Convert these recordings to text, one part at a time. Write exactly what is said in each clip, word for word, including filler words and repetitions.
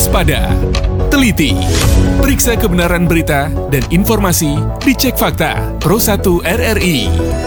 waspada, teliti, periksa kebenaran berita dan informasi dicek fakta Pro satu R R I.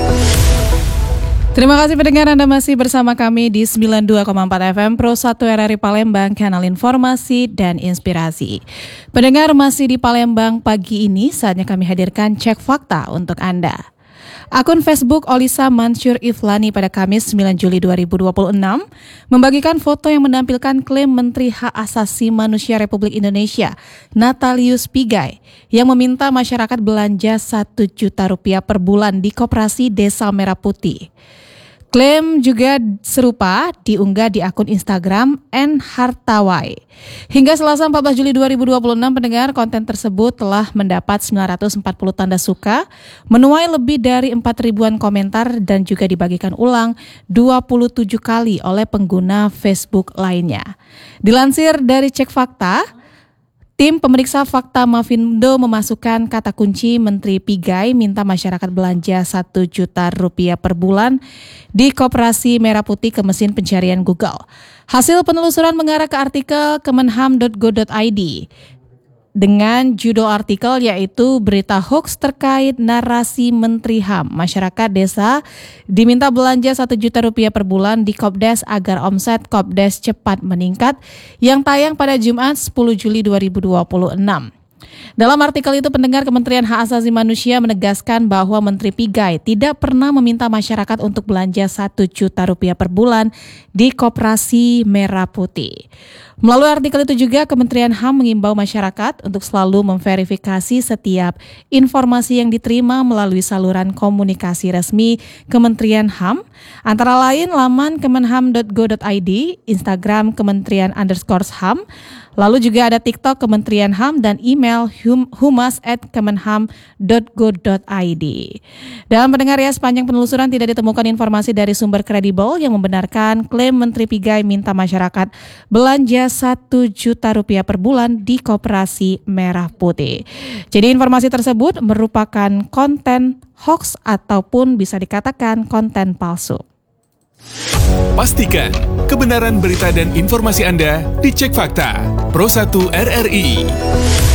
Terima kasih pendengar, Anda masih bersama kami di sembilan puluh dua koma empat F M Pro satu R R I Palembang, kanal informasi dan inspirasi. Pendengar masih di Palembang pagi ini, saatnya kami hadirkan cek fakta untuk Anda. Akun Facebook Olisa Mansur Iflani pada Kamis sembilan Juli dua ribu dua puluh enam membagikan foto yang menampilkan klaim Menteri Hak Asasi Manusia Republik Indonesia, Natalius Pigai, yang meminta masyarakat belanja satu juta rupiah per bulan di Koperasi Desa Merah Putih. Klaim juga serupa diunggah di akun Instagram N Hartawai. Hingga Selasa empat belas Juli dua ribu dua puluh enam, pendengar, konten tersebut telah mendapat sembilan ratus empat puluh tanda suka, menuai lebih dari empat ribuan komentar dan juga dibagikan ulang dua puluh tujuh kali oleh pengguna Facebook lainnya. Dilansir dari Cek Fakta, tim pemeriksa fakta Mafindo memasukkan kata kunci Menteri Pigai minta masyarakat belanja satu juta rupiah per bulan di Koperasi Merah Putih ke mesin pencarian Google. Hasil penelusuran mengarah ke artikel kemenham dot go dot i d dengan judul artikel yaitu berita hoax terkait narasi Menteri H A M. Masyarakat desa diminta belanja satu juta rupiah per bulan di Kopdes agar omset Kopdes cepat meningkat, yang tayang pada Jumat sepuluh Juli dua ribu dua puluh enam. Dalam artikel itu, pendengar, Kementerian Hak Asasi Manusia menegaskan bahwa Menteri Pigai tidak pernah meminta masyarakat untuk belanja satu juta rupiah per bulan di Koperasi Merah Putih. Melalui artikel itu juga, Kementerian H A M mengimbau masyarakat untuk selalu memverifikasi setiap informasi yang diterima melalui saluran komunikasi resmi Kementerian H A M, antara lain laman kemenham dot go dot i d, Instagram Kementerian underscore H A M, lalu juga ada TikTok Kementerian H A M dan email hum, humas at kemenham dot go dot i d. Dan pendengar ya, sepanjang penelusuran tidak ditemukan informasi dari sumber kredibel yang membenarkan klaim Menteri Pigai minta masyarakat belanja satu juta rupiah per bulan di Koperasi Merah Putih. Jadi informasi tersebut merupakan konten hoax ataupun bisa dikatakan konten palsu. Pastikan kebenaran berita dan informasi Anda dicek fakta Pro satu R R I.